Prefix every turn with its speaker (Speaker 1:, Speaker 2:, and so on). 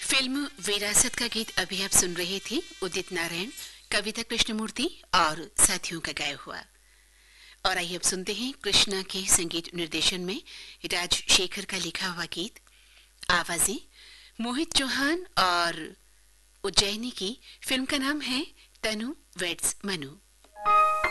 Speaker 1: Film विरासत का गीत अभी आप सुन रहे थे। उदित नारायण, कविता कृष्णमूर्ति और साथियों का गाया हुआ। और आइए अब सुनते हैं कृष्णा के संगीत निर्देशन में राजशेखर का लिखा हुआ गीत। आवाजें मोहित चौहान और उज्जैनी की। फिल्म का नाम है तनु वेड्स मनु।